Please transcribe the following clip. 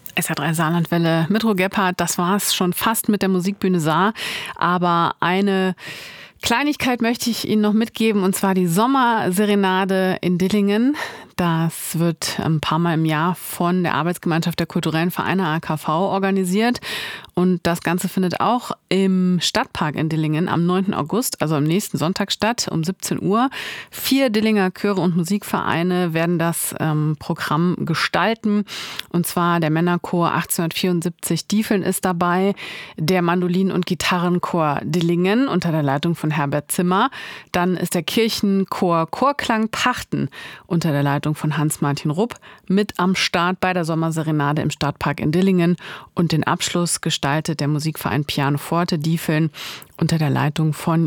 SR3 Saarlandwelle, Mitro Gebhardt, das war's schon fast mit der Musikbühne Saar. Aber eine Kleinigkeit möchte ich Ihnen noch mitgeben, und zwar die Sommerserenade in Dillingen. Das wird ein paar Mal im Jahr von der Arbeitsgemeinschaft der kulturellen Vereine AKV organisiert. Und das Ganze findet auch im Stadtpark in Dillingen am 9. August, also am nächsten Sonntag statt, um 17 Uhr. 4 Dillinger Chöre und Musikvereine werden das Programm gestalten. Und zwar der Männerchor 1874 Diefeln ist dabei, der Mandolin- und Gitarrenchor Dillingen unter der Leitung von Herbert Zimmer. Dann ist der Kirchenchor Chorklang Pachten unter der Leitung von Hans-Martin Rupp mit am Start bei der Sommerserenade im Stadtpark in Dillingen. Und den Abschluss gestaltet der Musikverein Pianoforte Diefeln unter der Leitung von